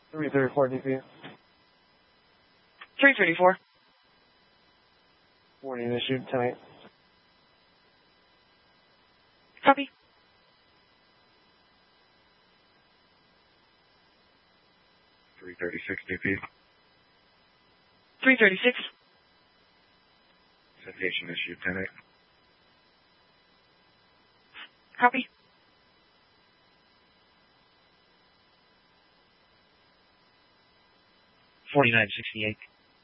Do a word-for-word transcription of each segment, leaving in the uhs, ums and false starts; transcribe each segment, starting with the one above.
three thirty-four D P. three thirty-four. Warning issued tonight. Copy. three thirty-six D P. three thirty-six. Citation issued ten eight. Copy. forty-nine sixty-eight.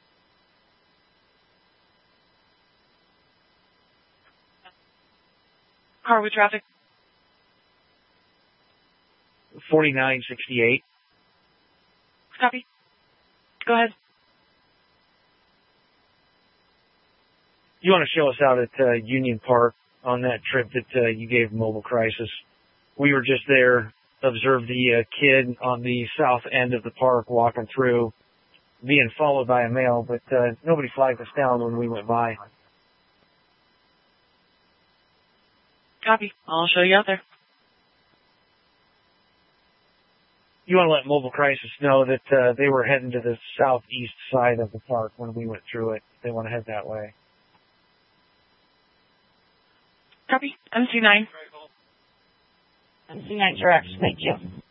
Car with traffic. forty-nine sixty-eight. Copy. Go ahead. You want to show us out at uh, Union Park on that trip that uh, you gave Mobile Crisis. We were just there, observed the uh, kid on the south end of the park walking through, being followed by a male, but uh, nobody flagged us down when we went by. Copy. I'll show you out there. You want to let Mobile Crisis know that uh, they were heading to the southeast side of the park when we went through it. They want to head that way. Copy. M C nine. M C nine direct. Thank you.